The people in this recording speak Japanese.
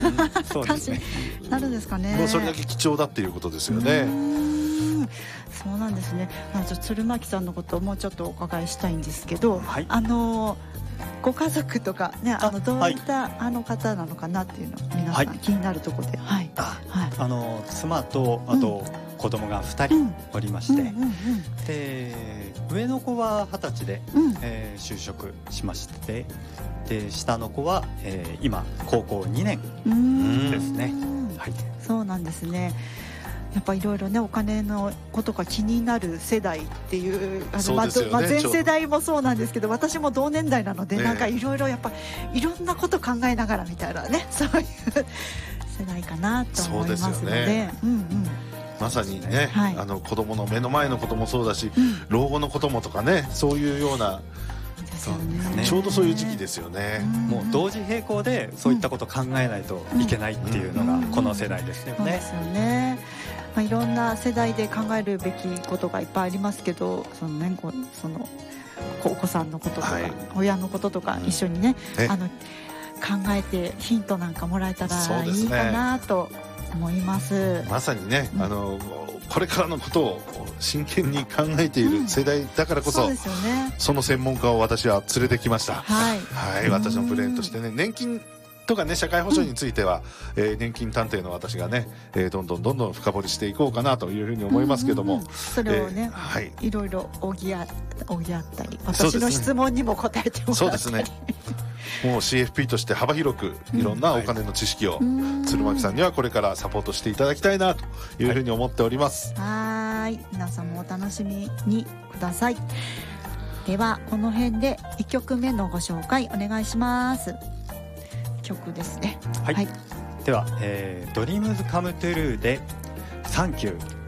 そうですね。 なるんですかね。 もうそれだけ貴重だっていうことですよね。 そうなんですね。鶴巻さんのことをもうちょっとお伺いしたいんですけど、 はい、 ご家族とかね、どういった方なのかなっていうの皆さん気になるところで、はい、 妻とあと子供が2人おりまして、で上の子は20歳で、就職しまして、で下の子は、今高校2年ですね。はい、 そうなんですね。やっぱいろいろね、お金のことが気になる世代っていう、全世代もそうなんですけど、私も同年代なので、なんかいろいろやっぱいろんなこと考えながらみたいなね、そういう世代かなと思いますので、 まさにね、子供の目の前のこともそうだし、老後のこともとかね、そういうような、 そうですね、 ちょうどそういう時期ですよね。 もう同時並行でそういったことを考えないといけないっていうのがこの世代ですよね。 そうですよね。いろんな世代で考えるべきことがいっぱいありますけど、そのお子さんのこととか、親のこととか一緒にね、考えてヒントなんかもらえたらいいかなと思います。 まさにね、これからのことを真剣に考えている世代だからこそ、その専門家を私は連れてきました。はい、私のプレーンとしてね、年金とかね、社会保障については、年金探偵の私がね、どんどん深掘りしていこうかなというふうに思いますけども、 それをね、いろいろ補ったり、私の質問にも答えてもらったり、 そうですね。もう CFP として幅広くいろんなお金の知識を鶴巻さんにはこれからサポートしていただきたいなというふうに思っております。 はい、皆さんもお楽しみにください。ではこの辺で1曲目のご紹介お願いします。曲ですね。 はい、では、Dreams Come True でサンキュー。